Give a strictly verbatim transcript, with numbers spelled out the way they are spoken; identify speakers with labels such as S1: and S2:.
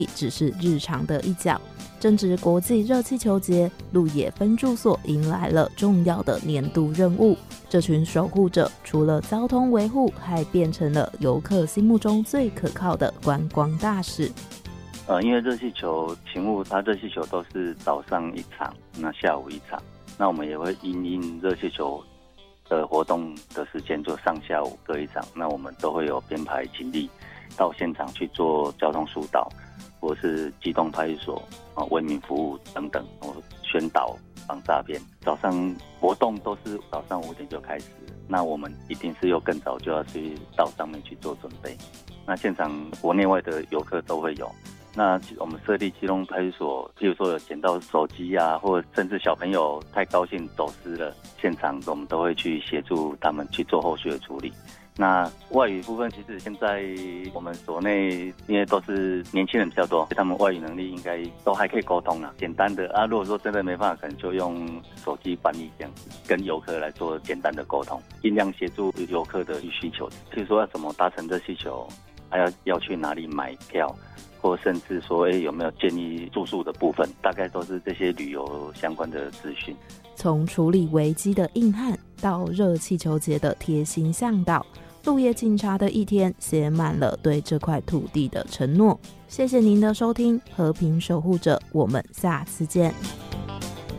S1: 只是日常的一角。正值国际热气球节，鹿野分驻所迎来了重要的年度任务。这群守护者除了交通维护，还变成了游客心目中最可靠的观光大使。
S2: 呃，因为热气球勤务，它热气球都是早上一场，那下午一场。那我们也会因应热气球的活动的时间，就上下午各一场。那我们都会有编排警力到现场去做交通疏导，或是机动派出所啊、为民服务等等，或宣导防诈骗。早上活动都是早上五点就开始，那我们一定是又更早就要去到上面去做准备。那现场国内外的游客都会有。那我们设立基隆派出所，譬如说有捡到手机啊，或者甚至小朋友太高兴走失了，现场我们都会去协助他们去做后续的处理。那外语部分，其实现在我们所内因为都是年轻人比较多，他们外语能力应该都还可以沟通啦。简单的啊，如果说真的没办法，可能就用手机翻译这样子，跟游客来做简单的沟通，尽量协助游客的需求。譬如说要怎么搭乘热气球，还要要去哪里买票，或甚至说，哎，有没有建议住宿的部分，大概都是这些旅游相关的资讯。
S1: 从处理危机的硬汉到热气球节的贴心向导，鹿野警察的一天写满了对这块土地的承诺。谢谢您的收听，和平守护者，我们下次见。